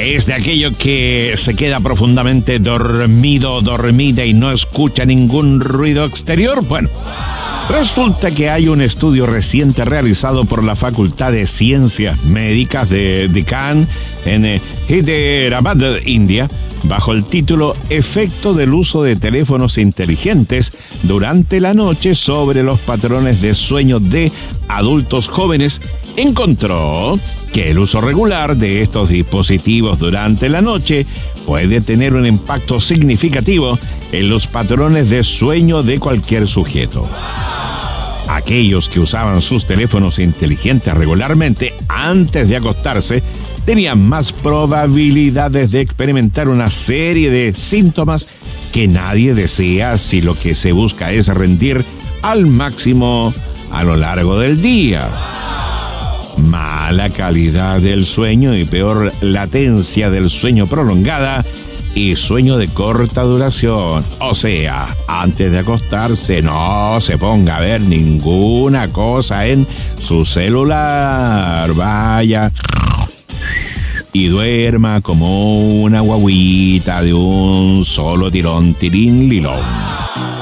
Es de aquello que se queda profundamente dormido, dormida y no escucha ningún ruido exterior. Bueno, resulta que hay un estudio reciente realizado por la Facultad de Ciencias Médicas de Deccan en Hyderabad, India, bajo el título Efecto del uso de teléfonos inteligentes durante la noche sobre los patrones de sueño de adultos jóvenes. Encontró que el uso regular de estos dispositivos durante la noche puede tener un impacto significativo en los patrones de sueño de cualquier sujeto. Aquellos que usaban sus teléfonos inteligentes regularmente antes de acostarse tenían más probabilidades de experimentar una serie de síntomas que nadie desea si lo que se busca es rendir al máximo a lo largo del día. Mala calidad del sueño y peor latencia del sueño prolongada y sueño de corta duración. O sea, antes de acostarse no se ponga a ver ninguna cosa en su celular. Vaya y duerma como una guagüita de un solo tirón, tirín, lilón.